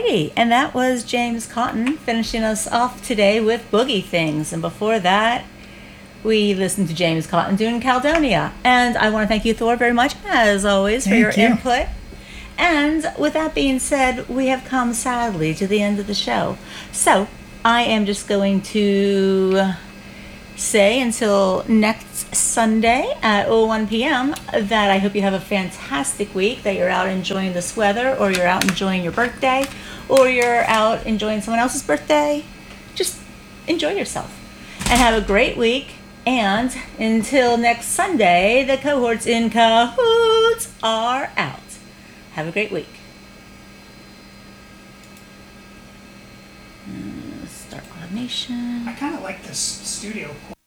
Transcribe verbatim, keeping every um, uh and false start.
righty, and that was James Cotton finishing us off today with Boogie Things. And before that, we listened to James Cotton doing Caledonia. And I want to thank you, Thor, very much, as always, for Thank your you. input. And with that being said, we have come sadly to the end of the show. So I am just going to say until next Sunday at oh one p.m. that I hope you have a fantastic week, that you're out enjoying this weather, or you're out enjoying your birthday, or you're out enjoying someone else's birthday. Just enjoy yourself and have a great week. And until next Sunday, the cohorts in cahoots are out. Have a great week. Uh, Start automation. I kind of like this studio.